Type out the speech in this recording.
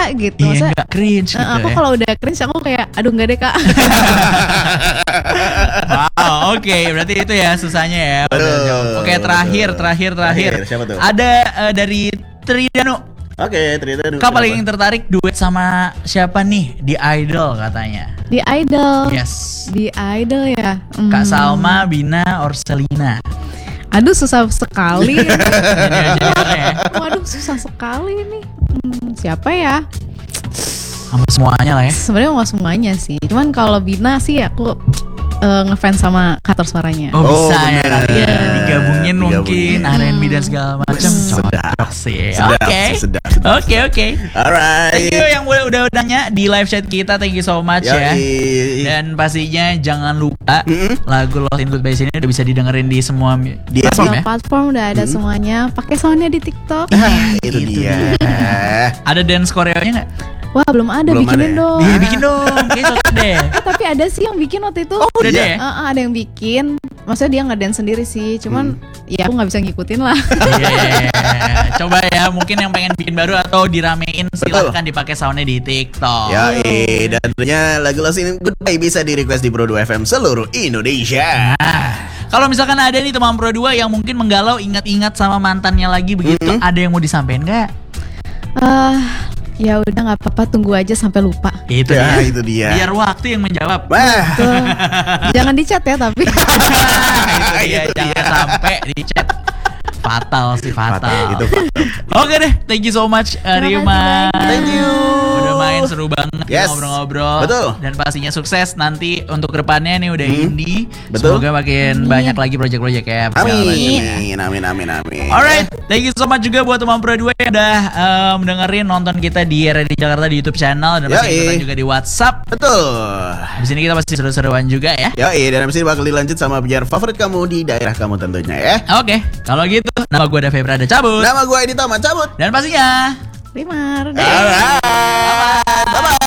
gitu. Iya, Maksudnya, nggak cringe gitu aku ya. kalau udah cringe aku kayak aduh nggak deh kak. Wow, oke, berarti itu ya susahnya ya. Oke, terakhir. Siapa tuh? Ada dari Tridanu. Oke, Tridanu. Kak paling tertarik duet sama siapa nih di Idol katanya? Di Idol. Yes. Di Idol ya. Kak Salma, Bina, Orselina. Aduh susah sekali. Ya. Waduh susah sekali nih. Siapa ya? Sama semuanya lah ya. Sebenarnya nggak semuanya sih. Cuman kalau Bina sih aku ngefans sama karakter suaranya. Oh, bisa ya bener. kali ya. Digabungin Digabungin. mungkin R&B dan segala macam. Cocok sih. Sedap. Oke. Alright. Thank you yang udah nanya di live chat kita. Thank you so much ya. Dan pastinya jangan lupa lagu Lost in Goodbye ini udah bisa didengerin di semua platform ya. Platform udah ada semuanya. Pakai soundnya di TikTok. Itu dia. Ada dance koreonya nggak? Wah belum ada, Belum bikinin ada. dong. Iya bikin dong. Kayaknya cocok deh. Tapi ada sih yang bikin waktu itu. Oh udah iya. deh ya? Ada yang bikin. Maksudnya dia ngedance sendiri sih. Cuman ya aku nggak bisa ngikutin lah. Iya. Coba ya mungkin yang pengen bikin baru atau diramein silahkan dipakai soundnya di TikTok. Ya, dan tentunya lagu Lost in Goodbye bisa di request di Pro 2 FM seluruh Indonesia. Kalau misalkan ada nih teman Pro 2 yang mungkin menggalau ingat-ingat sama mantannya lagi begitu, ada yang mau disampaikan nggak? Ya udah nggak apa-apa, tunggu aja sampai lupa. Itu Ya, dia. itu dia. Biar waktu yang menjawab. Wah, Tuh. Jangan dicat ya tapi. Itu dia, jangan sampai di chat. Fatal sih, fatal. Itu fatal. Oke deh, thank you so much Terima Rima. kasih banyak. Thank you. Udah main seru banget Yes. ngobrol-ngobrol. Betul. Dan pastinya sukses nanti untuk kedepannya nih udah indie. Betul. Semoga makin banyak lagi project-project ya. Amin. Alright, thank you so much juga buat teman Pro 2 yang udah mendengerin nonton kita di RRD Jakarta di YouTube channel dan pasti ikutan juga di WhatsApp. Betul. Di sini kita pasti seru-seruan juga ya. Dan abis ini bakal dilanjut sama penyiar favorit kamu di daerah kamu tentunya ya. Oke, kalau gitu nama gue Febra ada cabut. Nama gue Edi Taman cabut. Dan pastinya Rimar. Alright. Bye-bye.